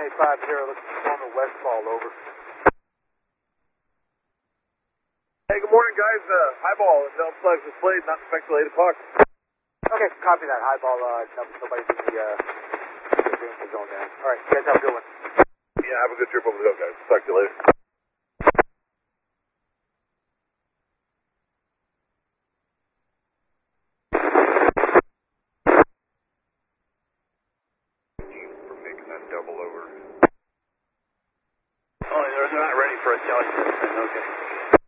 1850, looking for former Westfall, over. Hey, good morning, guys. Highball, Delta Flags displayed, not expected till 8 o'clock. Okay, copy that. Highball, nobody's in the danger zone there. All right, you guys have a good one. Yeah, have a good trip over the hill, guys. Talk to you later. For making that double over. Oh, they're not ready for a Italian. Okay.